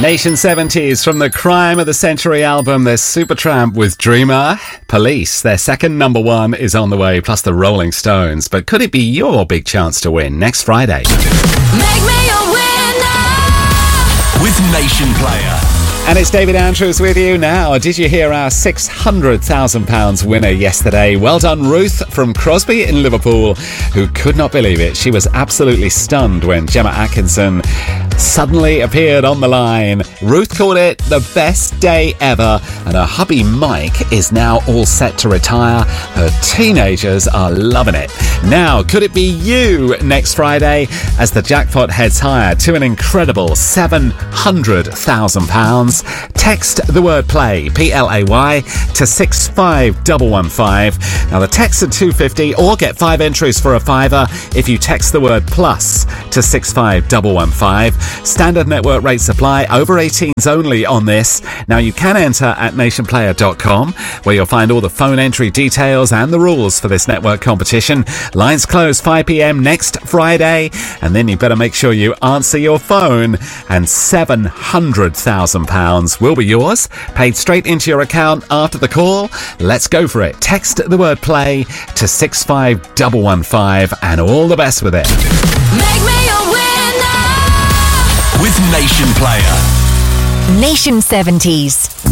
Nation 70s from the Crime of the Century album. There's Supertramp with Dreamer. Police, their second number one, is on the way, plus the Rolling Stones. But could it be your big chance to win next Friday? Make me a winner with Nation Player. And it's David Andrews with you now. Did you hear our £600,000 winner yesterday? Well done, Ruth from Crosby in Liverpool, who could not believe it. She was absolutely stunned when Gemma Atkinson suddenly appeared on the line. Ruth called it the best day ever, and her hubby Mike is now all set to retire. Her teenagers are loving it. Now, could it be you next Friday as the jackpot heads higher to an incredible £700,000? Text the word play, P-L-A-Y, to 65115. Now, the texts are $2.50, or get 5 entries for a fiver if you text the word plus to 65115. Standard network rates apply. Over 18s only on this. Now, you can enter at nationplayer.com, where you'll find all the phone entry details and the rules for this network competition. Lines close 5 p.m. next Friday, and then you better make sure you answer your phone, and £700,000 will be yours, paid straight into your account after the call. Let's go for it. Text the word play to 65115, and all the best with it. Make me a winner with Nation Player. Nation 70s.